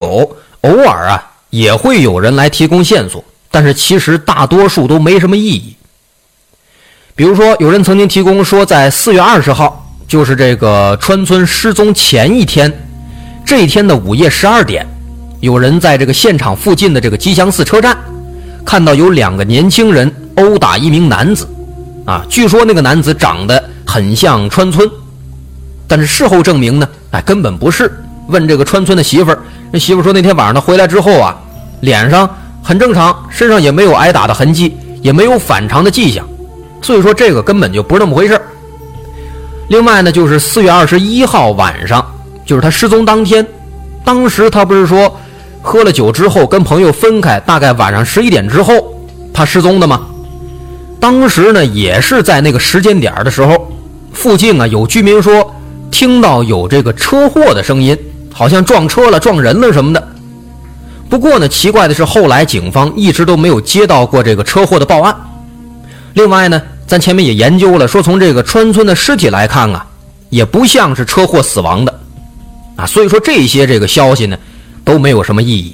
有，偶尔啊也会有人来提供线索，但是其实大多数都没什么意义。比如说有人曾经提供说，在4月20号，就是这个川村失踪前一天，这一天的午夜12点，有人在这个现场附近的这个吉祥寺车站看到有2个年轻人殴打一名男子啊，据说那个男子长得很像川村，但是事后证明呢，根本不是。问这个川村的媳妇儿，那媳妇说那天晚上他回来之后啊，脸上很正常，身上也没有挨打的痕迹，也没有反常的迹象，所以说这个根本就不是那么回事。另外呢，就是4月21号晚上，就是他失踪当天，当时他不是说喝了酒之后跟朋友分开，大概晚上11点之后他失踪的吗？当时呢也是在那个时间点的时候，附近啊有居民说听到有这个车祸的声音，好像撞车了撞人了什么的。不过呢奇怪的是，后来警方一直都没有接到过这个车祸的报案。另外呢，咱前面也研究了，说从这个川村的尸体来看啊，也不像是车祸死亡的啊，所以说这些这个消息呢都没有什么意义。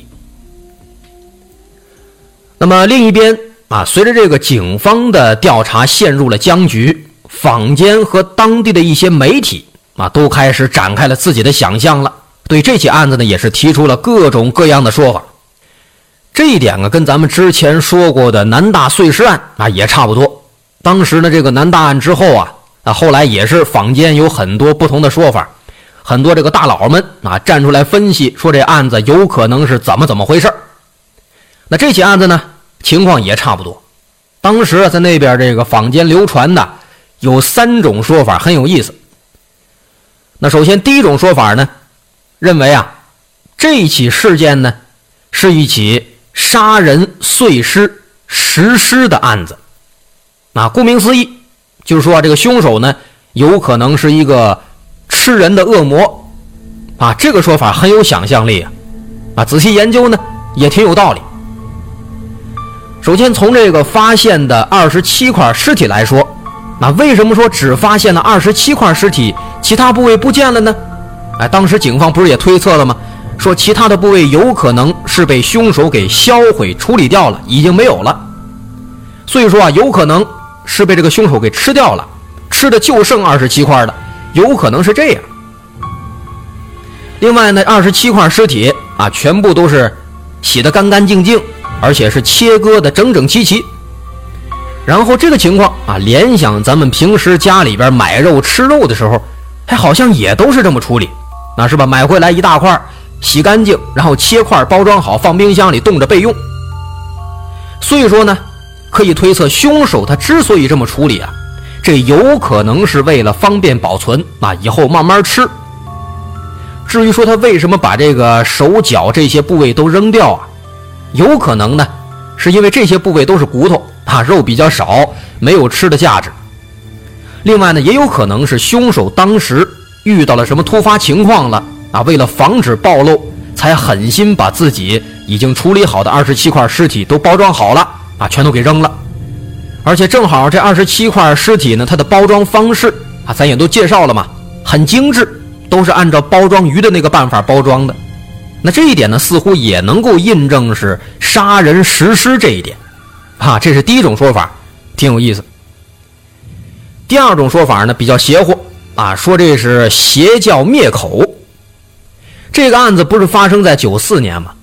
那么另一边啊，随着这个警方的调查陷入了僵局，坊间和当地的一些媒体啊都开始展开了自己的想象了，对这起案子呢也是提出了各种各样的说法。这一点啊跟咱们之前说过的南大碎尸案啊也差不多。当时呢这个南大案之后啊后来也是坊间有很多不同的说法，很多这个大佬们啊站出来分析，说这案子有可能是怎么回事。那这起案子呢情况也差不多。当时在那边这个坊间流传的有3种说法，很有意思。那首先第一种说法呢，认为啊这起事件呢是一起杀人碎尸食尸的案子。那顾名思义，就是说这个凶手呢有可能是一个吃人的恶魔啊，这个说法很有想象力啊，仔细研究呢也挺有道理。首先从这个发现的27块尸体来说，那为什么说只发现了27块尸体，其他部位不见了呢？当时警方不是也推测了吗？说其他的部位有可能是被凶手给销毁处理掉了，已经没有了。所以说啊，有可能是被这个凶手给吃掉了，吃的就剩27块了，有可能是这样。另外呢，27块尸体啊，全部都是洗得干干净净，而且是切割的整整齐齐。然后这个情况啊，联想咱们平时家里边买肉吃肉的时候，好像也都是这么处理，那是吧？买回来一大块，洗干净，然后切块包装好，放冰箱里冻着备用。所以说呢，可以推测凶手他之所以这么处理啊，这有可能是为了方便保存啊，以后慢慢吃。至于说他为什么把这个手脚这些部位都扔掉啊，有可能呢是因为这些部位都是骨头啊，肉比较少，没有吃的价值。另外呢，也有可能是凶手当时遇到了什么突发情况了啊，为了防止暴露，才狠心把自己已经处理好的27块尸体都包装好了啊，全都给扔了。而且正好这27块尸体呢，它的包装方式啊，咱也都介绍了嘛，很精致，都是按照包装鱼的那个办法包装的。那这一点呢，似乎也能够印证是杀人食尸这一点啊，这是第一种说法，挺有意思。第二种说法呢比较邪乎啊，说这是邪教灭口。这个案子不是发生在94年吗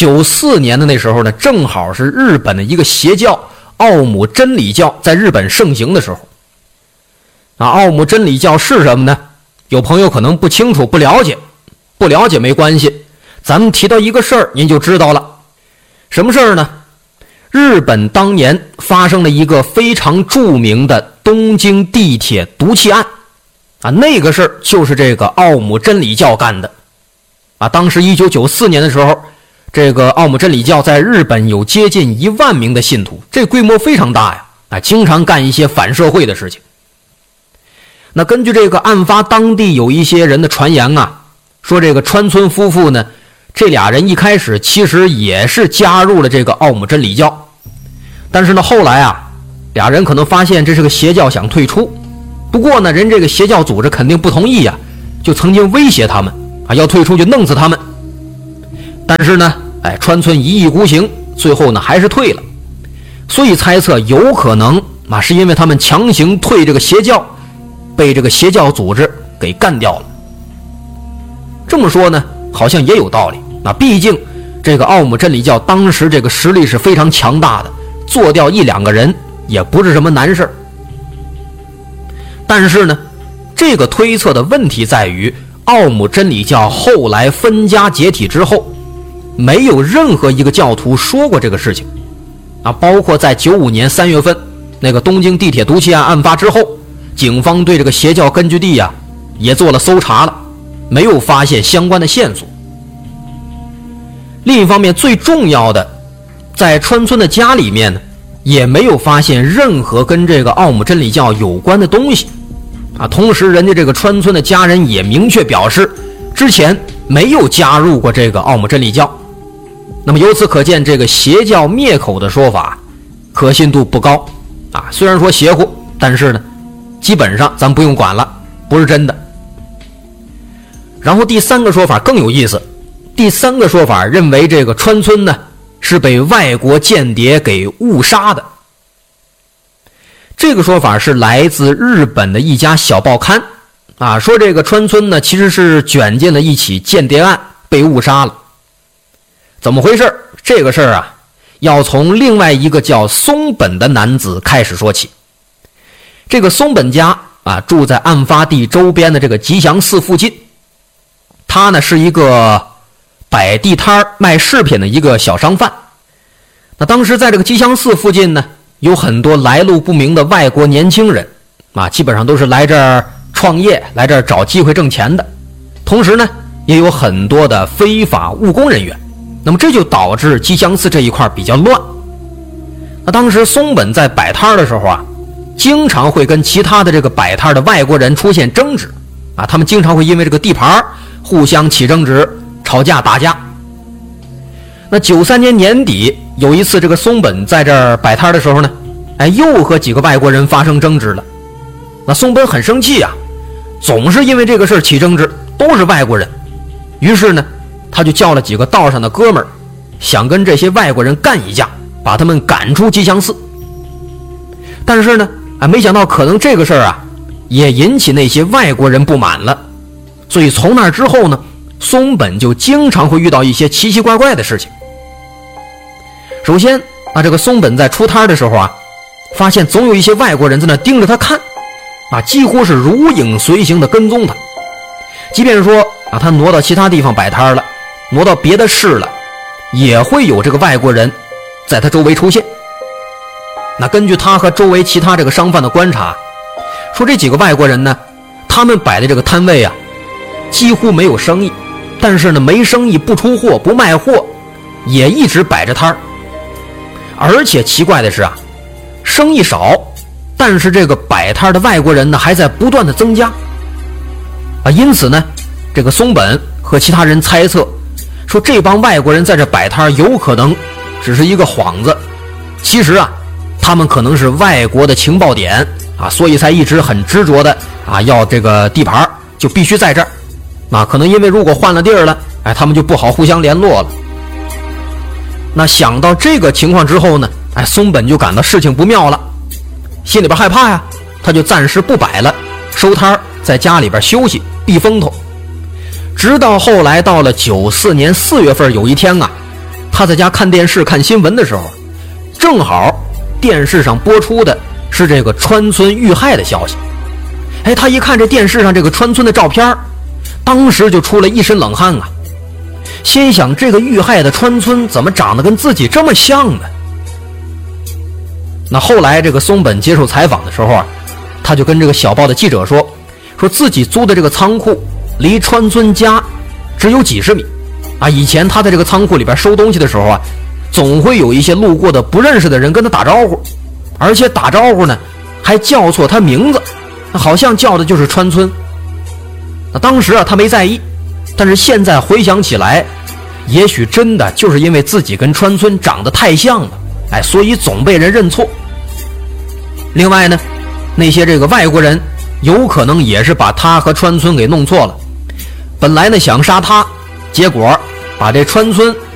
？94年的那时候呢，正好是日本的一个邪教奥姆真理教在日本盛行的时候。奥姆真理教是什么呢？有朋友可能不清楚不了解，不了解没关系，咱们提到一个事儿您就知道了。什么事儿呢？日本当年发生了一个非常著名的东京地铁毒气案啊，那个事儿就是这个奥姆真理教干的啊。当时1994年的时候，这个奥姆真理教在日本有接近1万名的信徒，这规模非常大呀啊，经常干一些反社会的事情。那根据这个案发当地有一些人的传言啊，说这个川村夫妇呢，这俩人一开始其实也是加入了这个奥姆真理教，但是呢后来啊，俩人可能发现这是个邪教，想退出。不过呢，人这个邪教组织肯定不同意啊，就曾经威胁他们啊，要退出就弄死他们。 但是呢，川村一意孤行，最后呢还是退了。所以猜测有可能是因为他们强行退这个邪教，被这个邪教组织给干掉了。这么说呢，好像也有道理。毕竟这个奥姆真理教当时这个实力是非常强大的，做掉一两个人也不是什么难事。但是呢，这个推测的问题在于，奥姆真理教后来分家解体之后，没有任何一个教徒说过这个事情包括在95年3月份那个东京地铁毒气案案发之后，警方对这个邪教根据地也做了搜查了，没有发现相关的线索。另一方面，最重要的，在川村的家里面呢，也没有发现任何跟这个奥姆真理教有关的东西同时人家这个川村的家人也明确表示，之前没有加入过这个奥姆真理教。那么由此可见，这个邪教灭口的说法可信度不高虽然说邪乎，但是呢基本上咱不用管了，不是真的。然后第三个说法更有意思，第三个说法认为这个川村呢是被外国间谍给误杀的。这个说法是来自日本的一家小报刊说这个川村呢其实是卷进了一起间谍案被误杀了。怎么回事？这个事儿要从另外一个叫松本的男子开始说起。这个松本家住在案发地周边的这个吉祥寺附近，他呢是一个摆地摊卖饰品的一个小商贩。那当时在这个吉祥寺附近呢，有很多来路不明的外国年轻人基本上都是来这儿创业，来这儿找机会挣钱的。同时呢，也有很多的非法务工人员。那么这就导致吉祥寺这一块比较乱。那当时松本在摆摊的时候经常会跟其他的这个摆摊的外国人出现争执他们经常会因为这个地盘互相起争执，吵架打架。那93年年底有一次，这个松本在这儿摆摊的时候呢，又和几个外国人发生争执了。那松本很生气总是因为这个事起争执，都是外国人。于是呢，他就叫了几个道上的哥们儿，想跟这些外国人干一架，把他们赶出吉祥寺。但是呢，没想到可能这个事儿也引起那些外国人不满了。所以从那之后呢，松本就经常会遇到一些奇奇怪怪的事情。首先这个松本在出摊的时候发现总有一些外国人在那盯着他看几乎是如影随形的跟踪他。即便说他挪到其他地方摆摊了，挪到别的市了，也会有这个外国人在他周围出现。那根据他和周围其他这个商贩的观察，说这几个外国人呢，他们摆的这个摊位几乎没有生意，但是呢没生意不出货不卖货，也一直摆着摊儿。而且奇怪的是生意少，但是这个摆摊的外国人呢还在不断的增加因此呢，这个松本和其他人猜测说，这帮外国人在这摆摊有可能只是一个幌子，其实他们可能是外国的情报点所以才一直很执着的要这个地盘就必须在这儿可能因为如果换了地儿了他们就不好互相联络了。那想到这个情况之后呢，松本就感到事情不妙了，心里边害怕他就暂时不摆了，收摊在家里边休息避风头。直到后来到了94年4月份有一天他在家看电视看新闻的时候，正好电视上播出的是这个川村遇害的消息。他一看这电视上这个川村的照片，当时就出了一身冷汗心想这个遇害的川村怎么长得跟自己这么像呢？那后来这个松本接受采访的时候他就跟这个小报的记者说自己租的这个仓库离川村家只有几十米以前他在这个仓库里边收东西的时候总会有一些路过的不认识的人跟他打招呼，而且打招呼呢还叫错他名字，好像叫的就是川村。那当时他没在意，但是现在回想起来，也许真的就是因为自己跟川村长得太像了所以总被人认错。另外呢，那些这个外国人有可能也是把他和川村给弄错了，本来呢想杀他，结果把这川村